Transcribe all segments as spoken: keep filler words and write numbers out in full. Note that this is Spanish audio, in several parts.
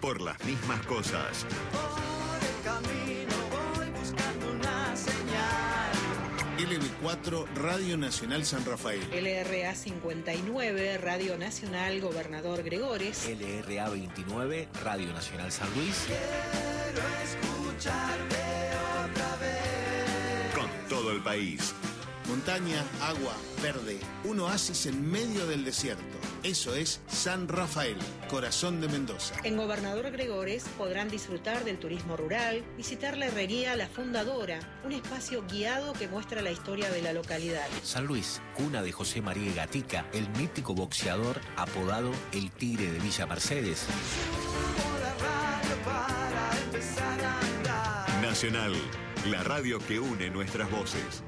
por las mismas cosas. Por el camino voy buscando una señal. L B cuatro, Radio Nacional San Rafael. L R A cincuenta y nueve, Radio Nacional Gobernador Gregores. L R A veintinueve, Radio Nacional San Luis. Quiero escucharte otra vez. Con todo el país. Montaña, agua, verde, un oasis en medio del desierto. Eso es San Rafael, corazón de Mendoza. En Gobernador Gregores podrán disfrutar del turismo rural, visitar la herrería La Fundadora, un espacio guiado que muestra la historia de la localidad. San Luis, cuna de José María Gatica, el mítico boxeador apodado El Tigre de Villa Mercedes. Subo la radio para empezar a andar. Nacional, la radio que une nuestras voces.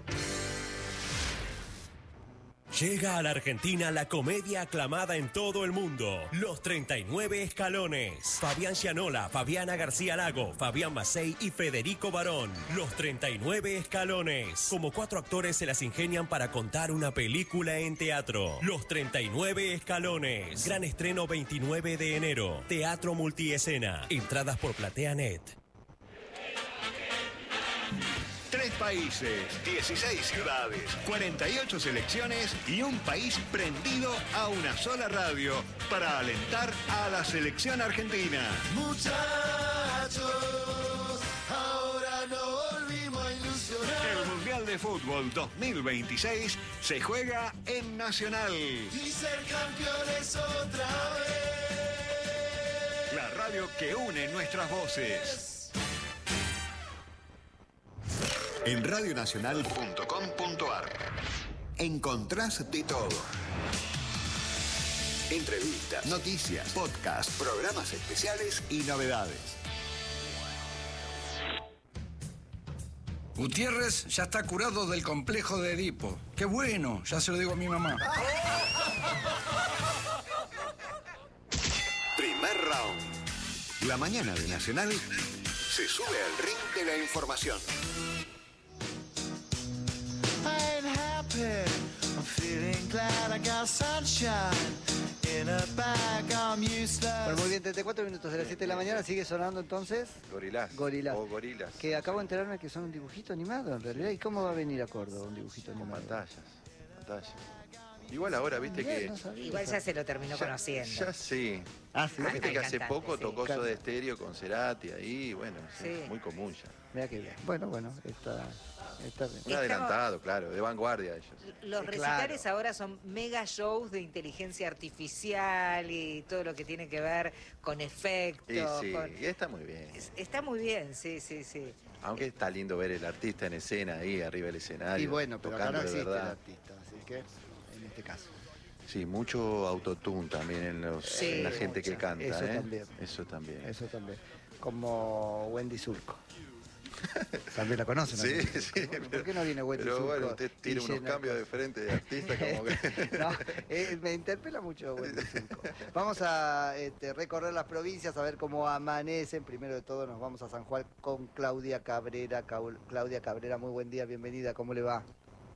Llega a la Argentina la comedia aclamada en todo el mundo, Los treinta y nueve Escalones. Fabián Gianola, Fabiana García Lago, Fabián Macei y Federico Barón. Los treinta y nueve Escalones. Como cuatro actores se las ingenian para contar una película en teatro. Los treinta y nueve Escalones. Gran estreno veintinueve de enero. Teatro multiescena. Entradas por PlateaNet. Tres países, dieciséis ciudades, cuarenta y ocho selecciones y un país prendido a una sola radio para alentar a la selección argentina. Muchachos, ahora no volvimos a ilusionar. El Mundial de Fútbol dos mil veintiséis se juega en Nacional. Y ser campeones otra vez. La radio que une nuestras voces. En radionacional punto com punto ar encontrás de todo. Entrevistas, noticias, podcasts, programas especiales y novedades. Gutiérrez ya está curado del complejo de Edipo. ¡Qué bueno! Ya se lo digo a mi mamá. Primer round. La mañana de Nacional se sube al ring de la información. I'm feeling glad I got sunshine in a bag. I'm useless. Bueno, muy bien, treinta y cuatro minutos de las siete de la mañana. Sigue sonando entonces Gorilás. Gorilás. O Gorilas. Que acabo de enterarme que son un dibujito animado en realidad. ¿Y cómo va a venir a Córdoba un dibujito Con animado? pantallas. Pantallas. Igual ahora, viste Mirá, que... no sabía. Igual ya se lo terminó ya, conociendo. Ya sí. Ah, sí. Viste El que hace cantante, poco sí. tocó Claro. Soda Stereo con Cerati ahí, bueno, sí, Sí. muy común ya. Mira qué bien. Bueno, bueno, está, está bien. Un adelantado, claro, de vanguardia ellos. Los Sí, recitales claro. ahora son mega shows de inteligencia artificial y todo lo que tiene que ver con efectos. Y sí, con- y está muy bien. Es- Está muy bien, sí, sí, sí. Aunque está lindo ver el artista en escena ahí, arriba del escenario. Y bueno, pero acá tocando no de existe el verdad. artista, así que en este caso. Sí, mucho autotune también en, los, Sí, en la gente que mucho. canta. Eso ¿eh? también. Eso también. Eso también. Como Wendy Zulco. También la conocen. ¿no? Sí, sí. ¿Por qué no viene Wendy Pero Zulco? bueno, usted y tiene unos llena cambios de cosas? frente de artista como que... No, eh, me interpela mucho Wendy Zulco. Vamos a este, recorrer las provincias, a ver cómo amanecen. Primero de todo nos vamos a San Juan con Claudia Cabrera. Caul- Claudia Cabrera, muy buen día, bienvenida, ¿cómo le va?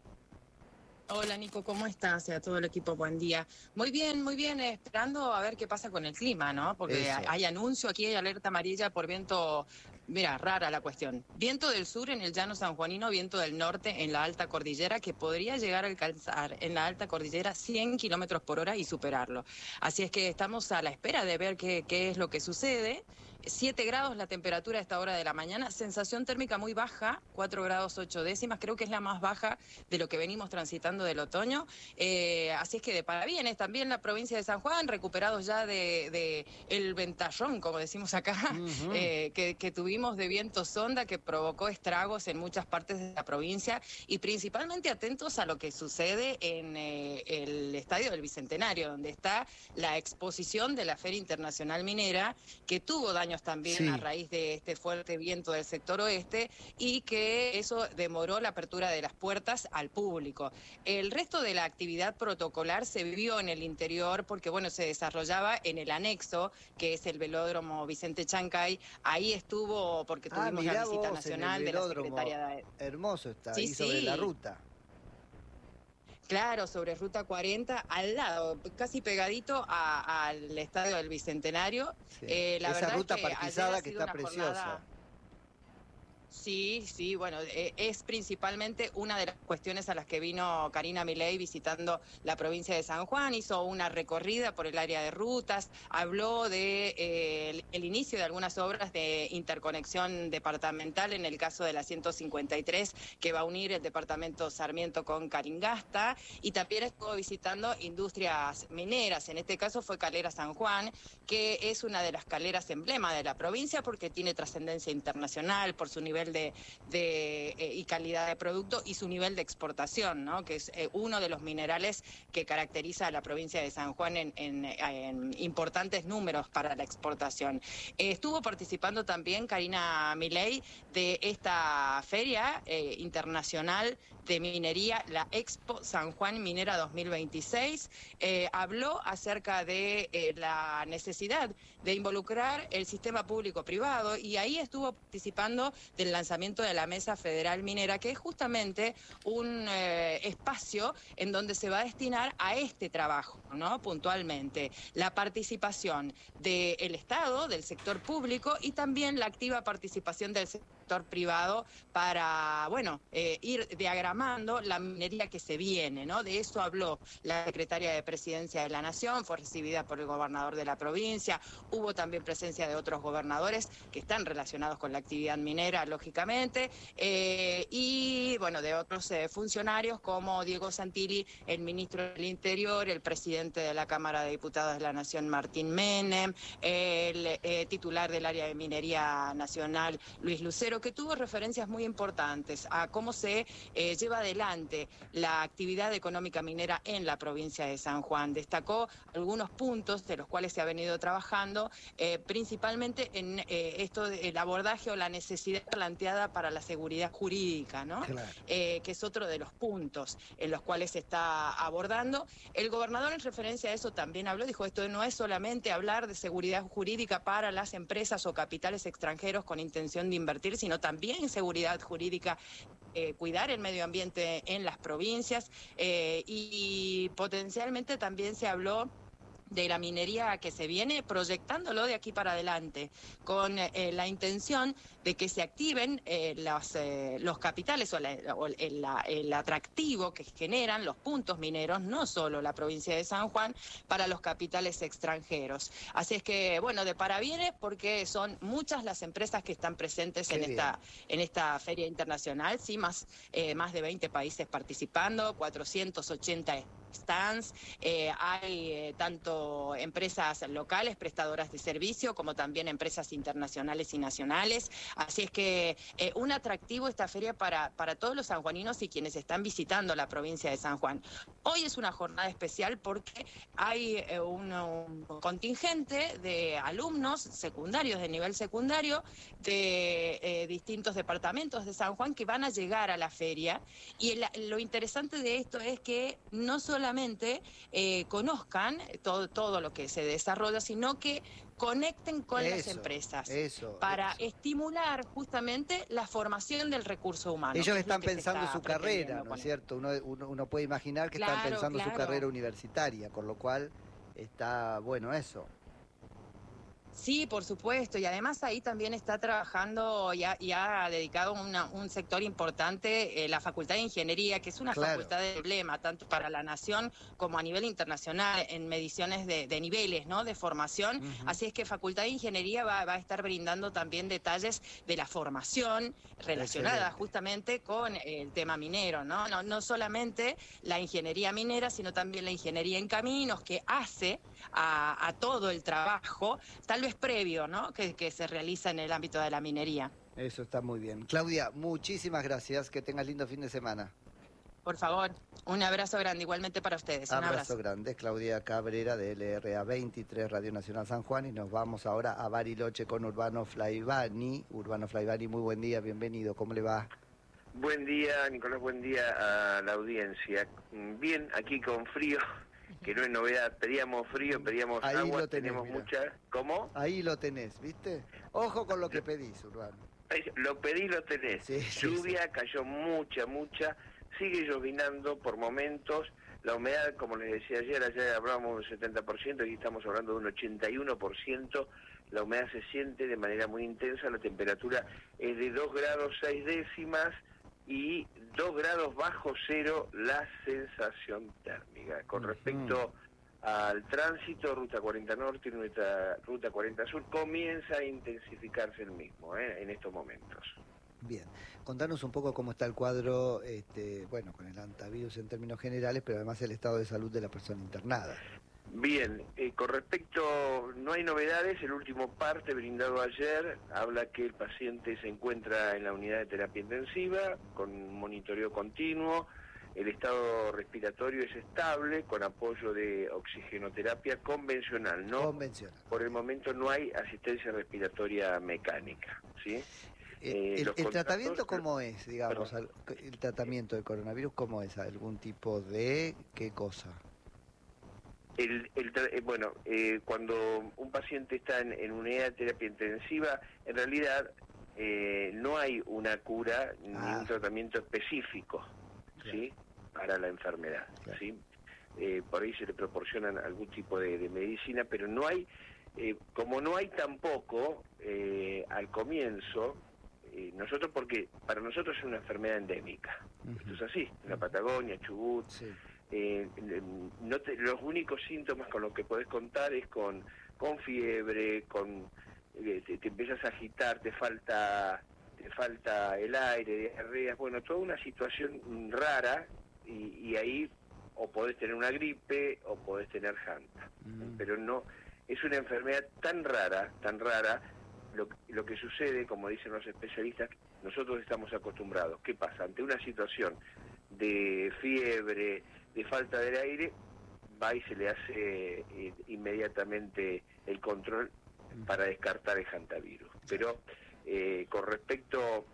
Hola Nico, ¿cómo estás? Y a todo el equipo, buen día. Muy bien, muy bien, eh, esperando a ver qué pasa con el clima, ¿no? Porque Eso. hay, hay anuncio, aquí hay alerta amarilla por viento, mira, rara la cuestión. Viento del sur en el llano sanjuanino, viento del norte en la alta cordillera, que podría llegar a alcanzar en la alta cordillera cien kilómetros por hora y superarlo. Así es que estamos a la espera de ver qué, qué es lo que sucede. siete grados la temperatura a esta hora de la mañana, sensación térmica muy baja, cuatro grados ocho décimas, creo que es la más baja de lo que venimos transitando del otoño. Eh, así es que de parabienes también la provincia de San Juan, recuperados ya de, de el ventallón, como decimos acá, Ujú. eh, que, que tuvimos de viento sonda que provocó estragos en muchas partes de la provincia y principalmente atentos a lo que sucede en eh, el Estadio del Bicentenario, donde está la exposición de la Feria Internacional Minera, que tuvo daños también Sí. a raíz de este fuerte viento del sector oeste y que eso demoró la apertura de las puertas al público. El resto de la actividad protocolar se vivió en el interior porque, bueno, se desarrollaba en el anexo, que es el velódromo Vicente Chancay. Ahí estuvo, porque Ah, tuvimos la mirá visita vos, nacional en el de la velódromo. Secretaría de... Hermoso está, Sí, ahí sobre sí. la ruta. Claro, sobre Ruta cuarenta, al lado, casi pegadito a- al Estadio del Bicentenario. Sí. Eh, la Esa verdad ruta es que ayer parquizada ha que sido está una preciosa. jornada- Sí, sí, bueno, eh, es principalmente una de las cuestiones a las que vino Karina Milei visitando la provincia de San Juan. Hizo una recorrida por el área de rutas, habló de eh, el, el inicio de algunas obras de interconexión departamental, en el caso de la ciento cincuenta y tres, que va a unir el departamento Sarmiento con Caringasta, y también estuvo visitando industrias mineras. En este caso fue Calera San Juan, que es una de las caleras emblema de la provincia porque tiene trascendencia internacional por su nivel de, de eh, y calidad de producto y su nivel de exportación, ¿no? Que es eh, uno de los minerales que caracteriza a la provincia de San Juan en, en, en importantes números para la exportación. Eh, estuvo participando también Karina Milei de esta feria eh, internacional de minería, la Expo San Juan Minera dos mil veintiséis. Eh, habló acerca de eh, la necesidad de involucrar el sistema público-privado, y ahí estuvo participando del lanzamiento de la Mesa Federal Minera, que es justamente un eh, espacio en donde se va a destinar a este trabajo, ¿no? Puntualmente, la participación del Estado, del sector público, y también la activa participación del sector privado para, bueno, eh, ir diagramando la minería que se viene, ¿no? De eso habló la secretaria de Presidencia de la Nación, fue recibida por el gobernador de la provincia. Hubo también presencia de otros gobernadores que están relacionados con la actividad minera, lógicamente, eh, y, bueno, de otros eh, funcionarios como Diego Santilli, el ministro del Interior, el presidente de la Cámara de Diputados de la Nación, Martín Menem, el eh, titular del área de minería nacional, Luis Lucero, que tuvo referencias muy importantes a cómo se eh, lleva adelante la actividad económica minera en la provincia de San Juan. Destacó algunos puntos de los cuales se ha venido trabajando, eh, principalmente en eh, esto del abordaje o la necesidad planteada para la seguridad jurídica, ¿no? Claro. Eh, que es otro de los puntos en los cuales se está abordando. El gobernador, en referencia a eso, también habló, dijo, esto no es solamente hablar de seguridad jurídica para las empresas o capitales extranjeros con intención de invertir, sino también seguridad jurídica, eh, cuidar el medio ambiente en las provincias, eh, y, y potencialmente también se habló de la minería que se viene, proyectándolo de aquí para adelante, con eh, la intención de que se activen eh, los, eh, los capitales o, la, o el, la, el atractivo que generan los puntos mineros, no solo la provincia de San Juan, para los capitales extranjeros. Así es que, bueno, de parabienes, porque son muchas las empresas que están presentes en esta, en esta feria internacional, sí, más, eh, más de veinte países participando, cuatrocientos ochenta stands, eh, hay eh, tanto empresas locales, prestadoras de servicio, como también empresas internacionales y nacionales. Así es que eh, un atractivo esta feria para, para todos los sanjuaninos y quienes están visitando la provincia de San Juan. Hoy es una jornada especial porque hay eh, un, un contingente de alumnos secundarios, de nivel secundario, de eh, distintos departamentos de San Juan que van a llegar a la feria. Y el, lo interesante de esto es que no solamente solamente eh, conozcan todo, todo lo que se desarrolla, sino que conecten con eso, las empresas eso, para eso. estimular justamente la formación del recurso humano. Ellos están que pensando su carrera, ¿no poner. es cierto? Uno, uno, uno puede imaginar que Claro, están pensando claro. su carrera universitaria, con lo cual está bueno eso. Sí, por supuesto, y además ahí también está trabajando y ha, y ha dedicado una, un sector importante, eh, la Facultad de Ingeniería, que es una Claro. facultad de emblema, tanto para la nación como a nivel internacional, en mediciones de, de niveles, ¿no?, de formación. Ujú. Así es que Facultad de Ingeniería va, va a estar brindando también detalles de la formación relacionada Excelente. justamente con el tema minero, ¿no? No, no solamente la ingeniería minera, sino también la ingeniería en caminos, que hace a, a todo el trabajo, tal vez previo, ¿no?, que, que se realiza en el ámbito de la minería. Eso está muy bien. Claudia, muchísimas gracias. Que tengas lindo fin de semana. Por favor, un abrazo grande, igualmente para ustedes. Un Abrazo, abrazo. grande. Claudia Cabrera de L R A veintitrés, Radio Nacional San Juan. Y nos vamos ahora a Bariloche con Urbano Flaivani. Urbano Flaivani, muy buen día, bienvenido. ¿Cómo le va? Buen día, Nicolás, buen día a la audiencia. Bien, aquí con frío, que no es novedad. Pedíamos frío, pedíamos Ahí agua, lo tenés, tenemos mirá. mucha... ¿Cómo? Ahí lo tenés, ¿viste? Ojo con lo que pedís, Urbano. Lo pedí, lo tenés. Sí, sí, Lluvia, cayó mucha, mucha. sigue llovinando por momentos. La humedad, como les decía ayer, ayer hablábamos de un setenta por ciento, aquí estamos hablando de un ochenta y uno por ciento. La humedad se siente de manera muy intensa, la temperatura es de dos grados seis décimas y dos grados bajo cero la sensación térmica. Con respecto al tránsito, Ruta cuarenta Norte y Ruta, Ruta cuarenta Sur, comienza a intensificarse el mismo ¿eh? en estos momentos. Bien, contanos un poco cómo está el cuadro, este, bueno, con el hantavirus en términos generales, pero además el estado de salud de la persona internada. Bien, eh, con respecto, no hay novedades, el último parte brindado ayer habla que el paciente se encuentra en la unidad de terapia intensiva, con un monitoreo continuo, el estado respiratorio es estable, con apoyo de oxigenoterapia convencional, ¿no? Convencional. Por el momento no hay asistencia respiratoria mecánica, ¿sí? Eh, el, el tratamiento cómo es, digamos, al, el tratamiento del coronavirus, ¿cómo es? ¿Algún tipo de qué cosa? El, el, eh, bueno, eh, cuando un paciente está en, en unidad de terapia intensiva, en realidad eh, no hay una cura ah. ni un tratamiento específico, claro. ¿sí? Para la enfermedad, claro. ¿sí? Eh, por ahí se le proporcionan algún tipo de, de medicina, pero no hay, eh, como no hay tampoco eh, al comienzo, eh, nosotros porque para nosotros es una enfermedad endémica, uh-huh. esto es así, en la Patagonia, Chubut. Sí. Eh, no te, los únicos síntomas con los que podés contar es con, con fiebre, con eh, te, te empiezas a agitar, te falta te falta el aire, diarreas, bueno, toda una situación rara y, y ahí o podés tener una gripe o podés tener janta, mm. pero no, es una enfermedad tan rara, tan rara, lo, lo que sucede, como dicen los especialistas, nosotros estamos acostumbrados. ¿Qué pasa? Ante una situación de fiebre, de falta del aire, va y se le hace eh, inmediatamente el control para descartar el hantavirus. Pero eh, con respecto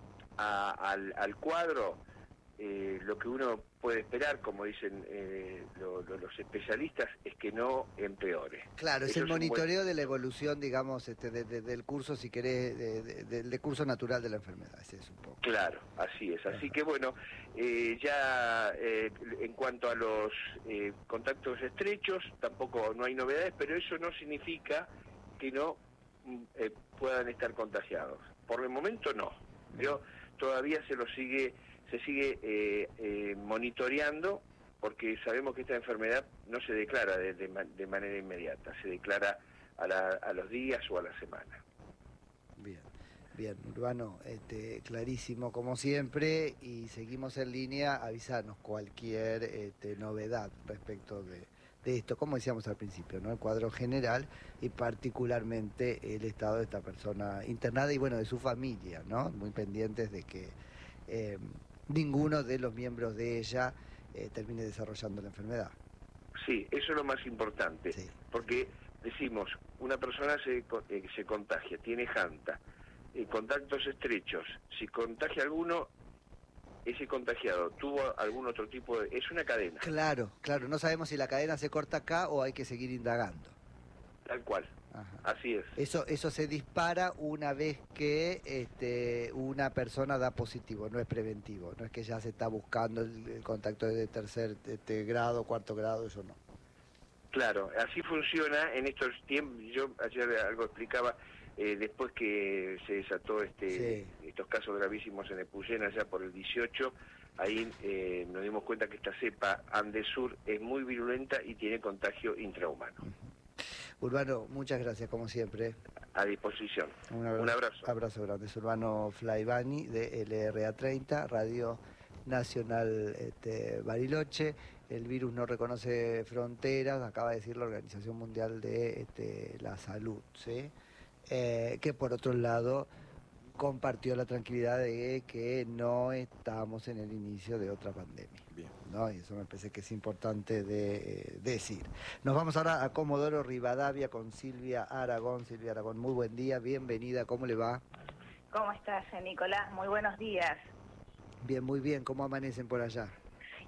a, al, al cuadro, eh, lo que uno puede esperar, como dicen eh, lo, lo, los especialistas, es que no empeore. Claro, es Eso el es monitoreo buen... de la evolución, digamos, este, de, de, del curso, si querés, de, de, de, del curso natural de la enfermedad, ese es un poco. Claro, así es. Así que bueno, eh, ya eh, en cuanto a los eh, contactos estrechos, tampoco no hay novedades, pero eso no significa que no eh, puedan estar contagiados. Por el momento no, pero todavía se lo sigue... se sigue eh, eh, monitoreando porque sabemos que esta enfermedad no se declara de, de, de manera inmediata, se declara a, la, a los días o a la semana. Bien, bien, Urbano, este, clarísimo como siempre y seguimos en línea, avisarnos cualquier este, novedad respecto de, de esto, como decíamos al principio, ¿no? El cuadro general y particularmente el estado de esta persona internada y bueno, de su familia, ¿no? Muy pendientes de que... Eh, ninguno de los miembros de ella eh, termine desarrollando la enfermedad. Sí, eso es lo más importante, sí. Porque decimos, una persona se, eh, se contagia, tiene janta, eh, contactos estrechos, si contagia alguno, ese contagiado tuvo algún otro tipo de... es una cadena. Claro, claro, no sabemos si la cadena se corta acá o hay que seguir indagando. Tal cual. Ajá. Así es. Eso eso se dispara una vez que este, una persona da positivo, no es preventivo, no es que ya se está buscando el, el contacto de tercer este, grado, cuarto grado, eso no. Claro, así funciona en estos tiempos. Yo ayer algo explicaba, eh, después que se desató este sí. estos casos gravísimos en Epuyén allá por el dieciocho, ahí eh, nos dimos cuenta que esta cepa Andesur es muy virulenta y tiene contagio intrahumano. Uh-huh. Urbano, muchas gracias como siempre. A disposición. Un abrazo. Un abrazo. Abrazo grande. Es Urbano Flaivani de L R A treinta, Radio Nacional este, Bariloche. El virus no reconoce fronteras, acaba de decir la Organización Mundial de este, la Salud, ¿sí? Eh, que por otro lado compartió la tranquilidad de que no estamos en el inicio de otra pandemia. Bien. ¿No? Y eso me parece que es importante de eh, decir. Nos vamos ahora a Comodoro Rivadavia con Silvia Aragón. Silvia Aragón, muy buen día, bienvenida, ¿cómo le va? ¿Cómo estás, Nicolás? Muy buenos días. Bien, muy bien, ¿cómo amanecen por allá?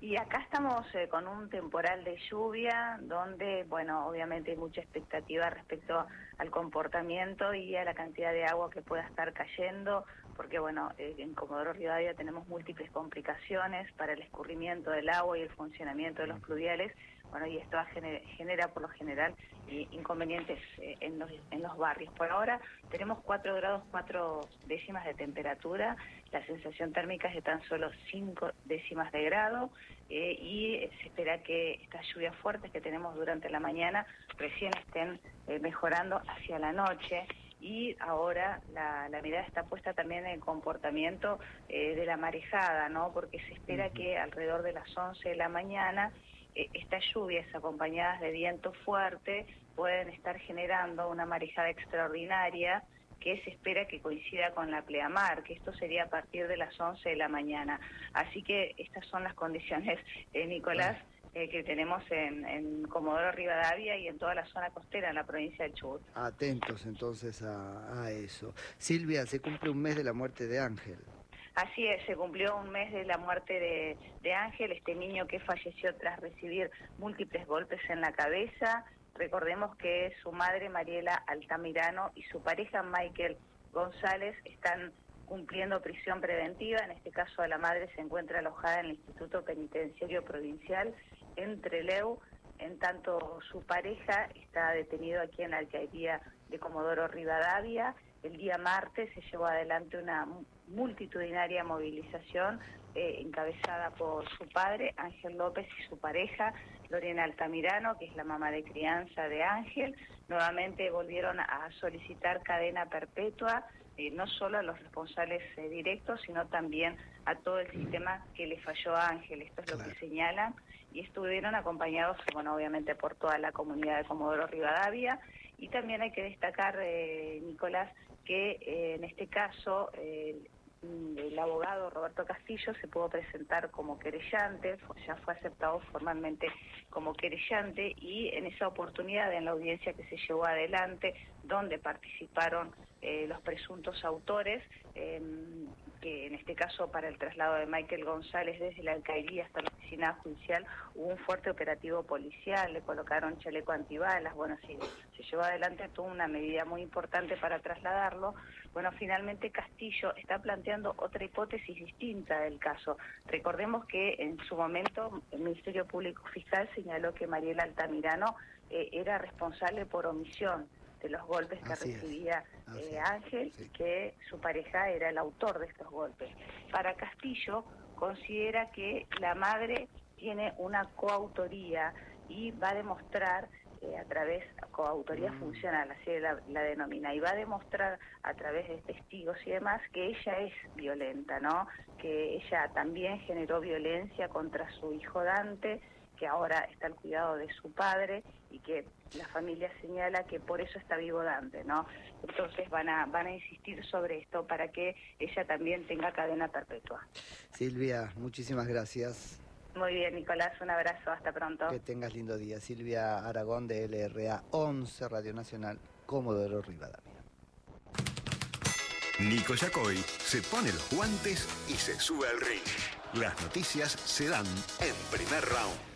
Y acá estamos eh, con un temporal de lluvia donde, bueno, obviamente hay mucha expectativa respecto al comportamiento y a la cantidad de agua que pueda estar cayendo, porque, bueno, eh, en Comodoro Rivadavia tenemos múltiples complicaciones para el escurrimiento del agua y el funcionamiento de los pluviales, bueno, y esto genera, genera por lo general eh, inconvenientes eh, en, los, en los barrios. Por ahora tenemos cuatro grados cuatro décimas de temperatura, la sensación térmica es de tan solo cinco décimas de grado, eh, y se espera que estas lluvias fuertes que tenemos durante la mañana recién estén eh, mejorando hacia la noche. Y ahora la, la mirada está puesta también en el comportamiento eh, de la marejada, ¿no? Porque se espera que alrededor de las once de la mañana eh, estas lluvias acompañadas de viento fuerte pueden estar generando una marejada extraordinaria que se espera que coincida con la pleamar, que esto sería a partir de las once de la mañana. Así que estas son las condiciones, eh, Nicolás, eh, que tenemos en, en Comodoro Rivadavia y en toda la zona costera, en la provincia de Chubut. Atentos entonces a, a eso. Silvia, se cumple un mes de la muerte de Ángel. Así es, se cumplió un mes de la muerte de, de Ángel, este niño que falleció tras recibir múltiples golpes en la cabeza. Recordemos que su madre, Mariela Altamirano, y su pareja, Michael González, están cumpliendo prisión preventiva. En este caso, la madre se encuentra alojada en el Instituto Penitenciario Provincial en Trelew, en tanto su pareja está detenido aquí en la alcaldía de Comodoro Rivadavia. El día martes se llevó adelante una multitudinaria movilización eh, encabezada por su padre, Ángel López, y su pareja, Lorena Altamirano, que es la mamá de crianza de Ángel. Nuevamente volvieron a solicitar cadena perpetua, eh, no solo a los responsables eh, directos, sino también a todo el sistema que le falló a Ángel. Esto es lo que señalan, y estuvieron acompañados, bueno, obviamente por toda la comunidad de Comodoro Rivadavia. Y también hay que destacar, eh, Nicolás, que eh, en este caso eh, el abogado Roberto Castillo se pudo presentar como querellante, ya fue aceptado formalmente como querellante, y en esa oportunidad, en la audiencia que se llevó adelante, donde participaron eh, los presuntos autores, eh, que en este caso para el traslado de Michael González desde la alcaldía hasta la oficina judicial hubo un fuerte operativo policial, le colocaron chaleco antibalas, bueno, sí, se llevó adelante toda una medida muy importante para trasladarlo. Bueno, finalmente Castillo está planteando otra hipótesis distinta del caso. Recordemos que en su momento el Ministerio Público Fiscal señaló que Mariela Altamirano eh, era responsable por omisión de los golpes que Así recibía es. eh, Ángel, sí, y que su pareja era el autor de estos golpes. Para Castillo, considera que la madre tiene una coautoría y va a demostrar eh, a través, coautoría mm. funcional, así la, la denomina, y va a demostrar a través de testigos y demás que ella es violenta, ¿no? Que ella también generó violencia contra su hijo Dante, que ahora está al cuidado de su padre, y que la familia señala que por eso está vivo Dante, ¿no? Entonces van a van a insistir sobre esto para que ella también tenga cadena perpetua. Silvia, muchísimas gracias. Muy bien, Nicolás, un abrazo, hasta pronto. Que tengas lindo día. Silvia Aragón, de L R A once, Radio Nacional, Comodoro Rivadavia. Nico Yacoy se pone los guantes y se sube al ring. Las noticias se dan en primer round.